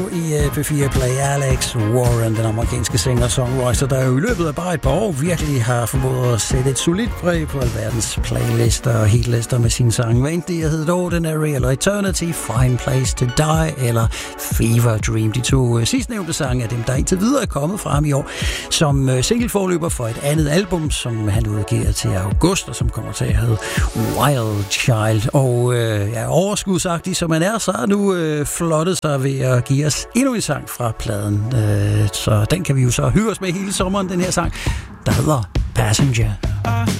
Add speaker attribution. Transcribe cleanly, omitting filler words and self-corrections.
Speaker 1: I P4 Play Alex Warren, den amerikanske singer-songwriter, der jo i løbet af bare et par år virkelig har formået at sætte et solidt præg på alverdens playlister og hitlister med sine sange. Hvad enten det hedder Ordinary eller Eternity, Fine Place to Die eller Fever Dream. De to sidstnævnte sange er dem, der indtil videre er kommet fra ham i år som singleforløber for et andet album, som han udgiver til august, og som kommer til at hedde Wild Child. Og overskudsagtig som han er, så har nu flottet sig ved at give os endnu en sang fra pladen. Så den kan vi jo så høre os med hele sommeren, den her sang, der hedder Passenger.